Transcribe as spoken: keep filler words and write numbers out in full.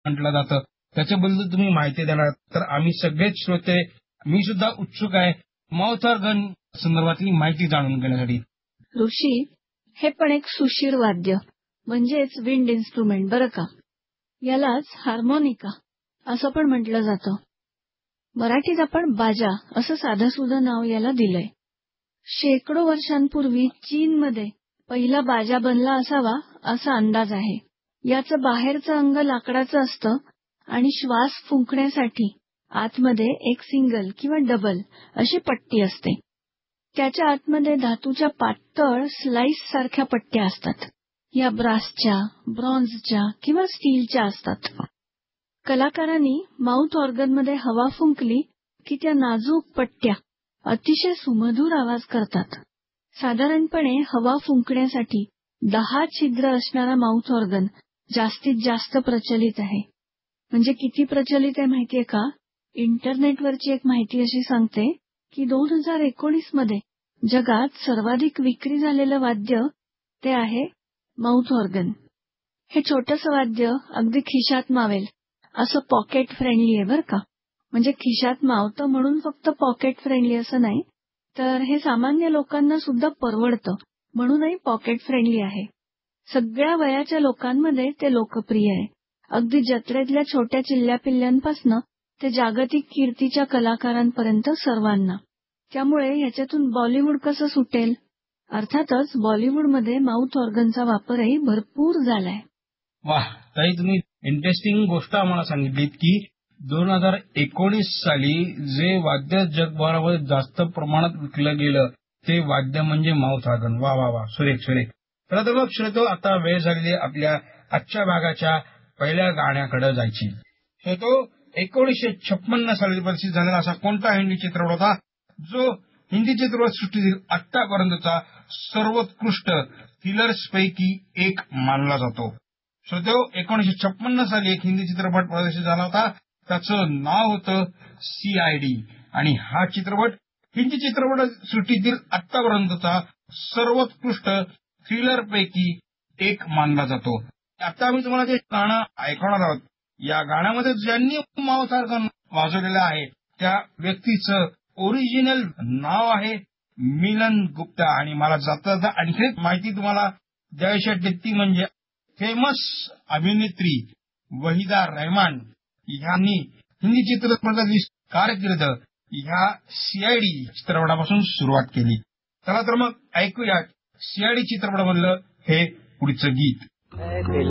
म्हटलं जातं, त्याच्याबद्दल तुम्ही माहिती देणार तर आम्ही सगळेच श्रोते, मी सुद्धा उत्सुक आहे माउथ ऑर्गन संदर्भातली माहिती जाणून घेण्यासाठी. ऋषी, हे पण एक सुशीर वाद्य म्हणजेच विंड इन्स्ट्रुमेंट बरं का. यालाच हार्मोनिका असं पण म्हटलं जातं. मराठीत आपण बाजा असं साधंसुधं नाव याला दिलंय. शेकडो वर्षांपूर्वी चीनमध्ये पहिला बाजा बनला असावा असा अंदाज आहे. याचं बाहेरचं अंग लाकडाचं असतं आणि श्वास फुंकण्यासाठी आतमध्ये एक सिंगल किंवा डबल अशी पट्टी असते. त्याच्या आतमध्ये धातूच्या पातळ स्लाइस सारख्या पट्ट्या असतात. या ब्रासच्या, ब्रॉन्झच्या किंवा स्टीलच्या असतात. कलाकारांनी माउथ ऑर्गनमध्ये हवा फुंकली की त्या नाजूक पट्ट्या अतिशय सुमधुर आवाज करतात. साधारणपणे हवा फुंकण्यासाठी दहा छिद्र असणारा माउथ ऑर्गन जास्तीत जास्त प्रचलित आहे. म्हणजे किती प्रचलित आहे माहितीये का? इंटरनेटवरची एक माहिती अशी सांगते की दोन हजार एकोणीस मध्ये जगात सर्वाधिक विक्री झालेलं वाद्य ते आहे माउथ ऑर्गन. हे छोटंसं वाद्य अगदी खिशात मावेल असं पॉकेट फ्रेंडली आहे बरं का. म्हणजे खिशात मावतं म्हणून फक्त पॉकेट फ्रेंडली असं नाही, तर हे सामान्य लोकांना सुद्धा परवडतं म्हणूनही पॉकेट फ्रेंडली आहे. सगळ्या वयाच्या लोकांमध्ये ते लोकप्रिय आहे. अगदी जत्रेतल्या छोट्या चिल्ल्यापिल्ल्यांपासनं ते जागतिक कीर्तीच्या कलाकारांपर्यंत सर्वांना. त्यामुळे ह्याच्यातून बॉलिवूड कसं सुटेल? अर्थातच बॉलिवूडमध्ये माउथ ऑर्गनचा वापरही भरपूर झालाय. वाह ताई, तुम्ही इंटरेस्टिंग गोष्ट आम्हाला सांगितलीत की दोन हजार एकोणीस साली जे वाद्य जगभरामध्ये जास्त प्रमाणात विकलं गेलं ते वाद्य म्हणजे माउथ ऑर्गन. वा वा वा, सुरेख सुरेख. तर तर मग श्रोतो, आता वेळ झालेली आपल्या आजच्या भागाच्या पहिल्या गाण्याकडे जायची. श्रोतो, एकोणीसशे छप्पन्न साली प्रदर्शित झालेला असा कोणता हिंदी चित्रपट होता जो हिंदी चित्रपट सृष्टीतील आतापर्यंतचा सर्वोत्कृष्ट थ्रिलर्स पैकी एक मानला जातो? श्रोतो, एकोणीसशे छप्पन्न साली एक हिंदी चित्रपट प्रदर्शित झाला होता. त्याचं नाव होतं सीआयडी आणि हा चित्रपट हिंदी चित्रपट सृष्टीतील आतापर्यंतचा सर्वोत्कृष्ट थ्रिलर पैकी एक मानला जातो. आता आम्ही तुम्हाला जे गाणं ऐकवणार आहोत, या गाण्यामध्ये ज्यांनी माउथ ऑर्गन वाजवलेलं आहे त्या व्यक्तीचं ओरिजिनल नाव आहे मिलन गुप्ता. आणि मला जाता जाता आणखी माहिती तुम्हाला द्यायची वाटते ती म्हणजे फेमस अभिनेत्री वहिदा रहमान यांनी हिंदी चित्रपटातली कारकीर्द ह्या सीआयडी चित्रपटापासून सुरुवात केली. चला तर मग ऐकूया सीआयडी चित्रपटामधलं हे पुढचं गीत.